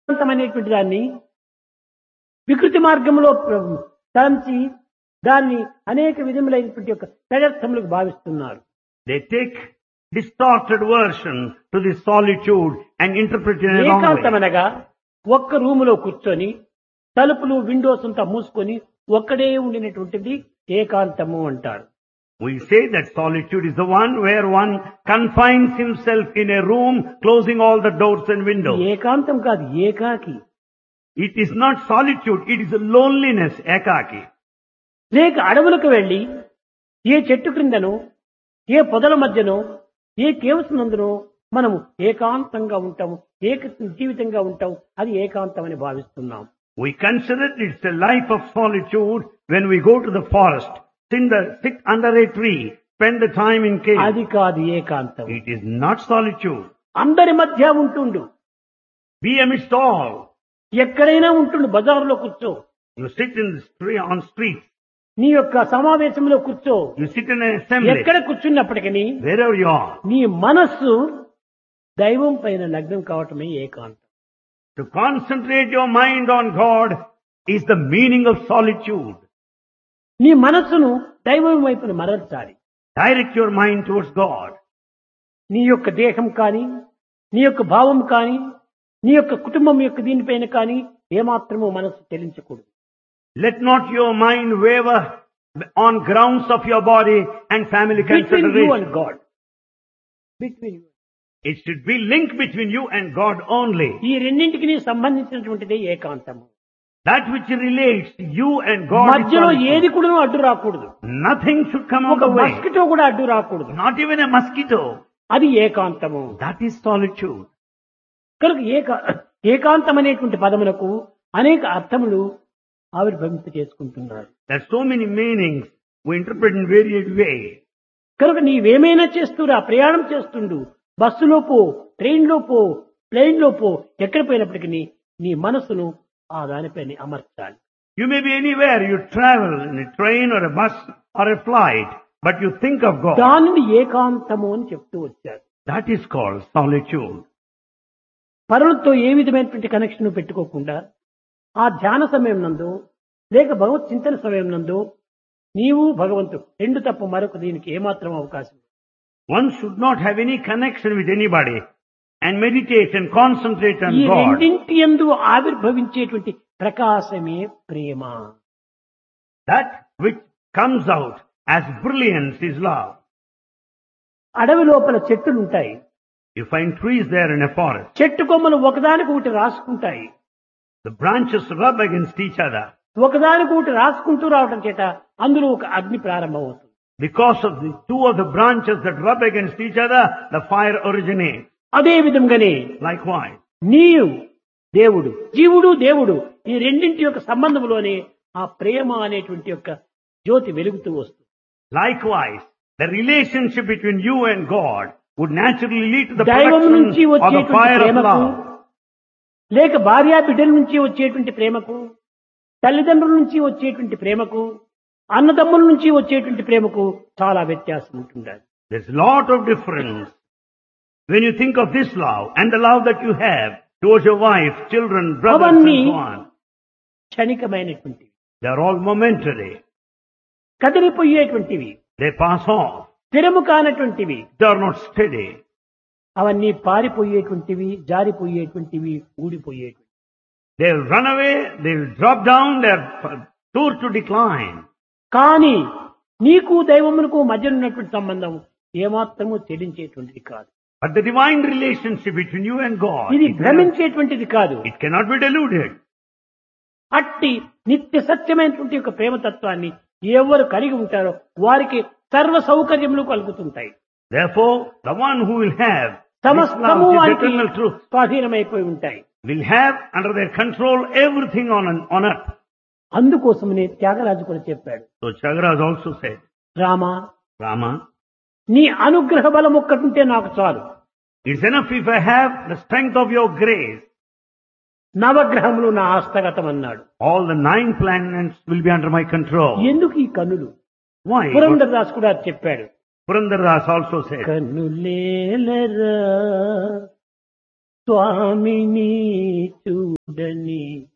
అనేటువంటి దాన్ని వికృతి మార్గంలో తలంచి దాన్ని అనేక విధములైనటువంటి యొక్క పెడర్థములకు భావిస్తున్నారు. They take distorted version to this solitude and interpret it in a wrong way. ఏకాంతమనగా ఒక్క రూములో కూర్చొని తలుపులు విండోస్ అంతా మూసుకొని ఒక్కడే ఉండినటువంటిది ఏకాంతము అంటారు. We say that solitude is the one where one confines himself in a room, closing all the doors and windows. ఏకాంతం కాదు, ఏకాకి. It is not solitude, it is a loneliness, ekaki. లేక అడవులకు వెళ్లి ఏ చెట్టు క్రిందనో ఏ పొదల మధ్యనో ఏ కేవ్స్ నందునో మనము ఏకాంతంగా ఉంటాము, ఏక జీవితంగా ఉంటాం. అది ఏకాంతం అని భావిస్తున్నాం. We consider it's a life of solitude when we go to the forest, sit under a tree, spend the time in cave. అది కాదు ఏకాంతం. It is not solitude. అందరి మధ్య ఉంటుండు, Be amidst all. ఎక్కడైనా ఉంటుండు. బజార్లో కూర్చో, You sit in the street, on streets. నీ యొక్క సమావేశంలో కూర్చో, You sit in an assembly. ఎక్కడ కూర్చున్నప్పటికీ Wherever you are. నీ మనస్సు దైవం పైన లగ్నం కావటమే ఏకాంతం. To concentrate your mind on God is the meaning of solitude. నీ మనస్సును దైవం వైపున మరల్చాలి. Direct your mind towards God. నీ యొక్క దేహం కానీ, నీ యొక్క భావం కానీ, నీ యొక్క కుటుంబం యొక్క దీనిపైన కానీ ఏమాత్రమూ మనస్సు చెలించకూడదు. Let not your mind waver on grounds of your body and family Between you consideration. and God. Between you. It should be linked between you and God only. ఈ రెండింటికి సంబంధించినటువంటిదే ఏకాంతము. That which relates you and God is మధ్యలో solitude. ఏది కూడా అడ్డు రాకూడదు. Nothing should come on ఒక the way. Mosquito కూడా అడ్డు రాకూడదు. Not even a mosquito. అది ఏకాంతము. That is solitude. కనుక ఏకాంతం అనేటువంటి పదములకు అనేక అర్థములు ఆవిర్భవింప చేసుకుంటున్నారు. There are so many meanings we interpret in varied ways. కనుక నీవేమైనా చేస్తురా, ప్రయాణం చేస్తుండు, బస్సులో పో, ట్రైన్లో పో, ప్లేన్ లో పో, ఎక్కడ పోయినప్పటికీ నీ మనసును ఆ దానిపైన అమర్చాలి. You may be anywhere, you travel in a train or a bus or a flight, but you think of God. దానిని ఏకాంతము అని చెప్తూ వచ్చారు. That is called solitude. పరులతో ఏ విధమైనటువంటి కనెక్షన్ పెట్టుకోకుండా ఆ ధ్యాన సమయం నందు లేక భగవత్ చింతన సమయం నందు నీవు భగవంతుడు రెండు తప్ప మరొక దీనికి ఏమాత్రం అవకాశం లేదు. One should not have any connection with anybody and meditate and concentrate on ఈ God. రెండింటి యందు ఆవిర్భవించేటువంటి ప్రకాశమే ప్రేమ. That which comes out as brilliance is love. అడవి లోపల చెట్టులు ఉంటాయి. You find trees there in a forest. చెట్టు కొమ్మలు ఒకదానికి ఒకటి రాసుకుంటాయి. The branches rub against each other. ఒకదానికి ఒకటి రాసుకుంటూ రావడం చేత అందులో ఒక అగ్ని ప్రారంభమవుతుంది. Because of the two of the branches that rub against each other, the fire originates. అదే విధంగానే Likewise, నీవు దేవుడు, జీవుడు దేవుడు, ఈ రెండింటి యొక్క సంబంధంలోనే ఆ ప్రేమ అనేటువంటి యొక్క జ్యోతి వెలుగుతూ వస్తుంది. likewise, the relationship between you and God would naturally lead to the దైవం నుంచి production of the వచ్చేటువంటి fire of ప్రేమకు, love. లేక భార్యా బిడ్డల నుంచి వచ్చేటువంటి ప్రేమకు, తల్లిదండ్రుల నుంచి వచ్చేటువంటి ప్రేమకు, అన్నదమ్ముల నుంచి వచ్చేటువంటి ప్రేమకు చాలా వ్యత్యాసం ఉంటుంది. There's a lot of difference when you think of this love and the love that you have towards your wife, children, brothers అవన్నీ and so on. క్షణికమైనటువంటివి, They are all momentary. కదిలిపోయేటువంటివి, They pass off. స్థిరము కానటువంటివి, They are not steady. అవన్నీ పారిపోయేటువంటివి, జారిపోయేటువంటివి, ఊడిపోయేటువంటివి. They'll run away, they'll drop down, they're sure to decline. కానీ నీకు దైవమునకు మధ్య ఉన్నటువంటి సంబంధం ఏమాత్రము చెల్లించేటువంటిది కాదు. But the divine relationship between you and God, ఇది భ్రమించేటువంటిది కాదు. it cannot be deluded. అట్టి నిత్య సత్యమైనటువంటి యొక్క ప్రేమతత్వాన్ని ఎవరు కలిగి ఉంటారో వారికి సర్వ సౌకర్యములు కలుగుతుంటాయి. Therefore, the one who will have this సమస్తము love, this వారికి eternal truth, స్వాధీనమైపోయి ఉంటాయి. will have under their control everything on earth. అందుకోసమనే త్యాగరాజు కూడా చెప్పాడు, So Chagraj also said, Rama, Rama, నీ అనుగ్రహ బలం ఒక్కటుంటే నాకు చాలు. it's enough if I have the strength of your grace. నవగ్రహములు నా హస్తగతం అన్నాడు. All the 9 planets will be under my control. ఎందుకు ఈ కన్నులు? Why? పురంధరదాస్ కూడా చెప్పాడు, Purandaras also said, కన్నులేలరా స్వామిని చూ ఉండని